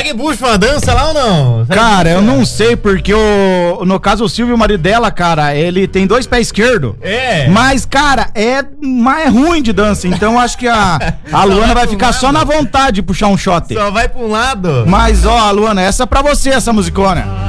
que puxa uma dança lá ou não? Cara, eu não sei, porque no caso o Silvio, o marido dela, cara, ele tem 2 pés esquerdos. Mas, cara, é ruim de dança. Então acho que a Luana vai ficar só na vontade de puxar um shot. Só vai pra um lado. Mas, ó, Luana, essa é pra você, essa musicona.